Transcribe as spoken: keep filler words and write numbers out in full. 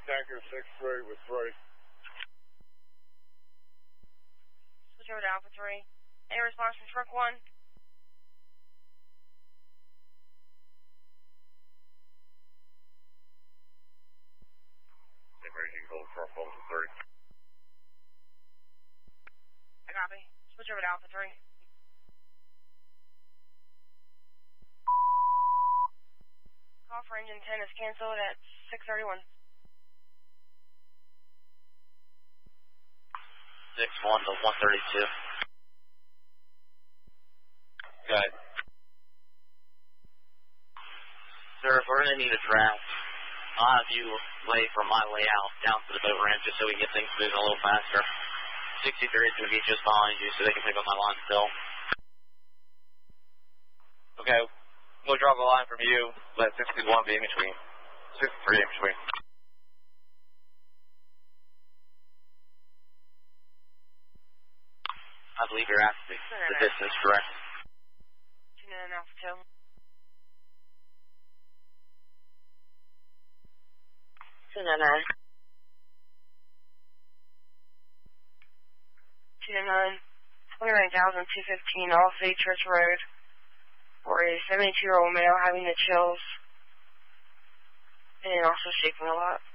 Tanker six three with three. Switch over to Alpha three. Any response from truck one? Same raging cold truck one to three. I copy. Switch over to Alpha three. Call for engine ten is canceled at six thirty-one. six one to one thirty-two. Good. Sir, if we're going to need a draft, I'll have you lay from my layout down to the boat ramp just so we can get things moving a little faster. sixty-three is going to be just behind you so they can pick up my line still. Okay. We'll drop a line from you. Let sixty-one be in between. sixty-three in between. I believe you're asking the distance correct. Tune in Alpha two. two ninety-nine. two ninety-nine. twenty-nine thousand two hundred fifteen off the Church Road. For a seventy-two-year-old male having the chills and also shaking a lot.